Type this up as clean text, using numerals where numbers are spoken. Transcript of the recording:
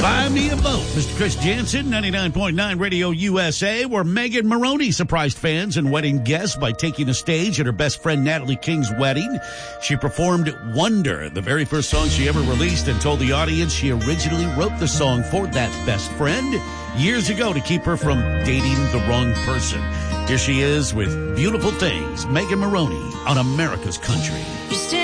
Buy me a boat, Mr. Chris Jansen, 99.9 Radio USA, where Megan Maroney surprised fans and wedding guests by taking the stage at her best friend Natalie King's wedding. She performed Wonder, the very first song she ever released, and told the audience she originally wrote the song for that best friend years ago to keep her from dating the wrong person. Here she is with Beautiful Things, Megan Maroney on America's Country.